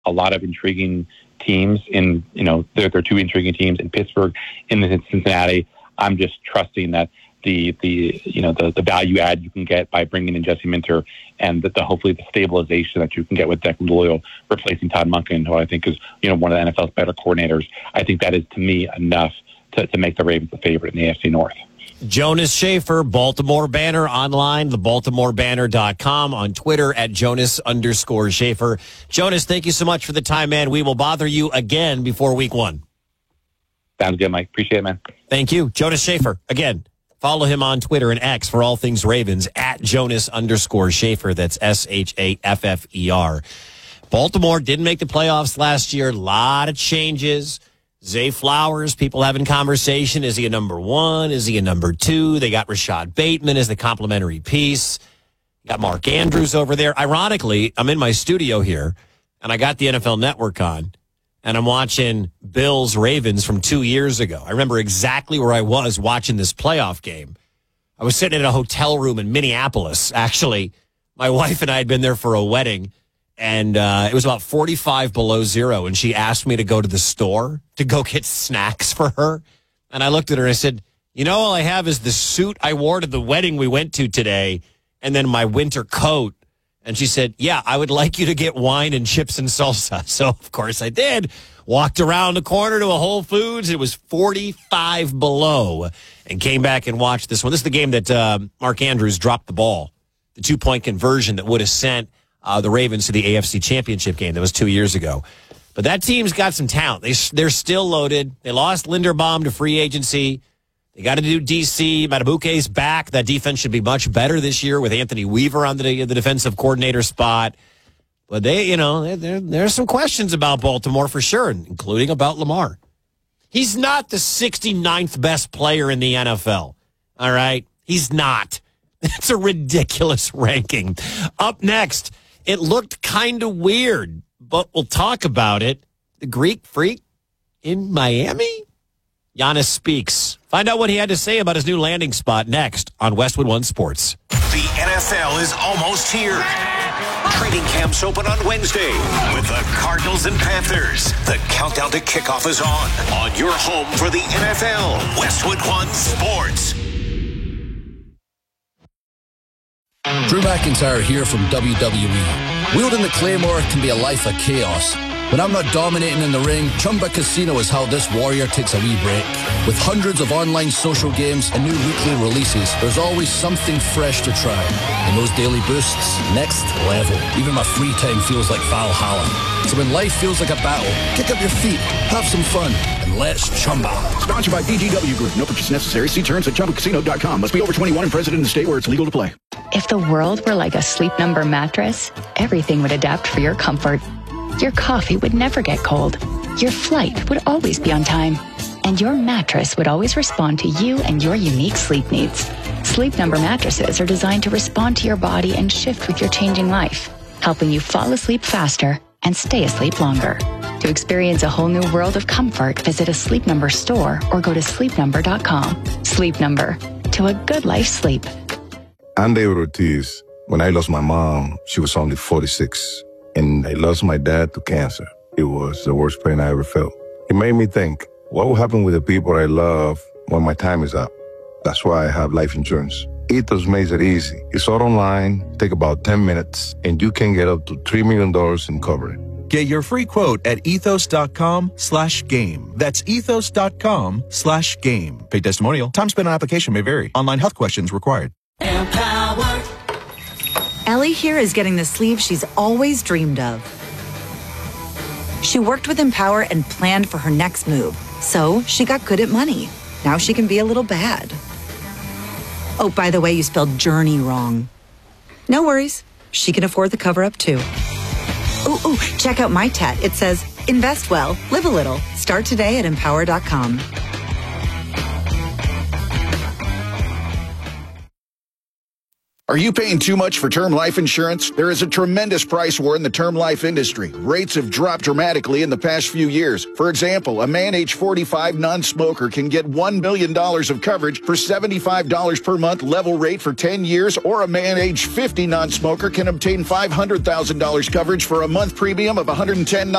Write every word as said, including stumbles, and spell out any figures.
a lot of intriguing teams in, you know, there, there are two intriguing teams in Pittsburgh and in Cincinnati. I'm just trusting that the, the you know, the, the value add you can get by bringing in Jesse Minter and the, the hopefully the stabilization that you can get with Declan Doyle replacing Todd Monken, who I think is, you know, one of the N F L's better coordinators. I think that is, to me, enough to, to make the Ravens the favorite in the A F C North. Jonas Shaffer, Baltimore Banner, online, the baltimore banner dot com, on Twitter at Jonas underscore Shaffer. Jonas, thank you so much for the time, man. We will bother you again before week one. Sounds good, Mike. Appreciate it, man. Thank you. Jonas Shaffer, again. Follow him on Twitter and X for all things Ravens, at Jonas underscore Shaffer. That's S H A F F E R. Baltimore didn't make the playoffs last year. A lot of changes. Zay Flowers, people having conversation. Is he a number one? Is he a number two? They got Rashad Bateman as the complimentary piece. Got Mark Andrews over there. Ironically, I'm in my studio here, and I got the N F L Network on, and I'm watching Bills Ravens from two years ago. I remember exactly where I was watching this playoff game. I was sitting in a hotel room in Minneapolis, actually. My wife and I had been there for a wedding, and uh, it was about forty-five below zero, and she asked me to go to the store to go get snacks for her. And I looked at her and I said, you know, all I have is the suit I wore to the wedding we went to today and then my winter coat. And she said, yeah, I would like you to get wine and chips and salsa. So, of course, I did. Walked around the corner to a Whole Foods. It was forty-five below and came back and watched this one. This is the game that uh, Mark Andrews dropped the ball, the two-point conversion that would have sent uh, the Ravens to the A F C Championship game. That was two years ago. But that team's got some talent. They, they're still loaded. They lost Linderbaum to free agency. They got to do D C. Matabuke's back. That defense should be much better this year with Anthony Weaver on the, the defensive coordinator spot. But they, you know, there, there's some questions about Baltimore for sure, including about Lamar. He's not the sixty-ninth best player in the N F L. All right? He's not. It's a ridiculous ranking. Up next, it looked kind of weird, but we'll talk about it. The Greek Freak in Miami? Giannis speaks. Find out what he had to say about his new landing spot next on Westwood One Sports. The N F L is almost here. Training camps open on Wednesday with the Cardinals and Panthers. The countdown to kickoff is on. On your home for the N F L, Westwood One Sports. Drew McIntyre here from W W E. Wielding the Claymore can be a life of chaos. When I'm not dominating in the ring, Chumba Casino is how this warrior takes a wee break. With hundreds of online social games and new weekly releases, there's always something fresh to try. And those daily boosts, next level. Even my free time feels like Valhalla. So when life feels like a battle, kick up your feet, have some fun, and let's Chumba. Sponsored by B G W Group. No purchase necessary. See terms at chumba casino dot com. Must be over twenty-one and present in the state where it's legal to play. If the world were like a Sleep Number mattress, everything would adapt for your comfort. Your coffee would never get cold. Your flight would always be on time. And your mattress would always respond to you and your unique sleep needs. Sleep Number mattresses are designed to respond to your body and shift with your changing life, helping you fall asleep faster and stay asleep longer. To experience a whole new world of comfort, visit a Sleep Number store or go to sleep number dot com. Sleep Number. To a good life sleep. I'm David Ortiz. When I lost my mom, she was only forty-six. And I lost my dad to cancer. It was the worst pain I ever felt. It made me think, what will happen with the people I love when my time is up? That's why I have life insurance. Ethos makes it easy. It's all online, take about ten minutes, and you can get up to three million dollars in coverage. Get your free quote at ethos.com slash game. That's ethos.com slash game. Paid testimonial. Time spent on application may vary. Online health questions required. Empower. Ellie here is getting the sleeve she's always dreamed of. She worked with Empower and planned for her next move. So she got good at money. Now she can be a little bad. Oh, by the way, you spelled journey wrong. No worries. She can afford the cover-up too. Ooh, ooh, check out my tat. It says, invest well, live a little. Start today at empower dot com. Are you paying too much for term life insurance? There is a tremendous price war in the term life industry. Rates have dropped dramatically in the past few years. For example, a man age forty-five non-smoker can get one million dollars of coverage for seventy-five dollars per month level rate for ten years, or a man age fifty non-smoker can obtain five hundred thousand dollars coverage for a month premium of one hundred ten dollars.